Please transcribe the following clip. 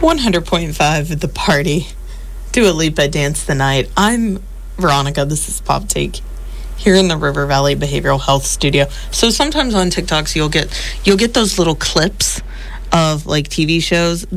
100.5 The Party. Dua Lipa, Dance the Night. I'm Veronica. This is Pop Take here in the River Valley Behavioral Health Studio. So sometimes on TikToks you'll get those little clips of like TV shows.